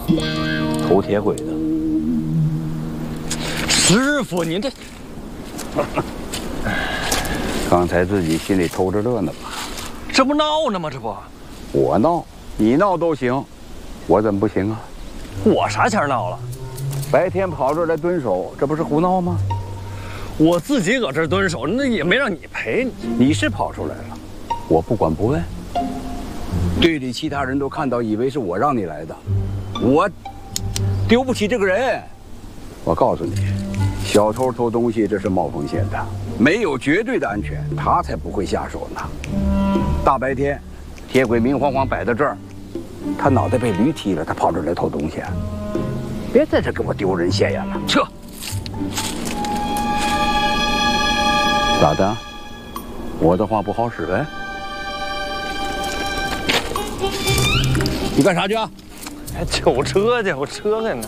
偷铁轨的。 师傅，您这刚才自己心里偷着乐呢吧？ 这不闹呢吗？这不， 我闹，你闹都行，我怎么不行啊？ 我啥前闹了？ 白天跑这儿来蹲守，这不是胡闹吗？ 我自己搁这儿蹲守，那也没让你陪你。 你是跑出来了，我不管不问。队里其他人都看到，以为是我让你来的，我丢不起这个人。我告诉你，小偷偷东西这是冒风险的，没有绝对的安全，他才不会下手呢。大白天，铁轨明晃晃摆在这儿，他脑袋被驴踢了，他跑这儿来偷东西，别在这给我丢人现眼了，撤！咋的？我的话不好使呗？你干啥去啊？ 哎，救车去，我车在呢。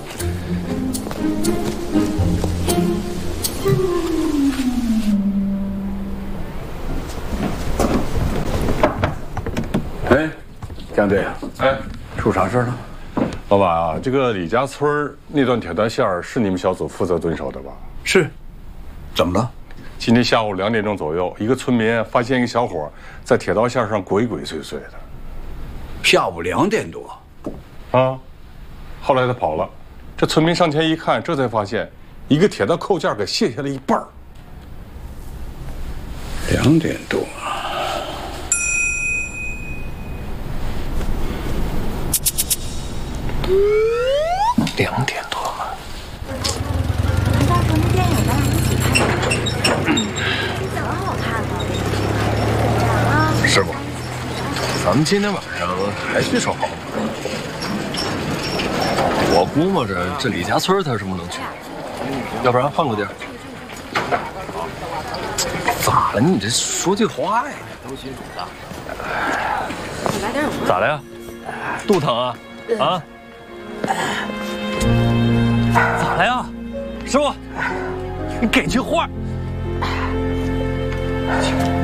哎，江队啊， 哎， 出啥事了？ 老板啊，这个李家村那段铁道线是你们小组负责蹲守的吧？ 是，怎么了？ 今天下午2点钟左右，一个村民发现一个小伙在铁道线上鬼鬼祟祟的。 下午2点多。 啊，后来他跑了，这村民上前一看，这才发现一个铁道扣件给卸下了一半。 2点多。 2点多嘛。 到时候那电影咱俩一起看。怎么好看呢？啊， 师傅，咱们今天晚上还去烧烤吗？我估摸着这李家村他是不能去，要不然换个地儿。咋了？你这说句话呀？都辛苦了。 来点咋了呀？肚疼啊？啊？咋了呀？师傅，你给句话。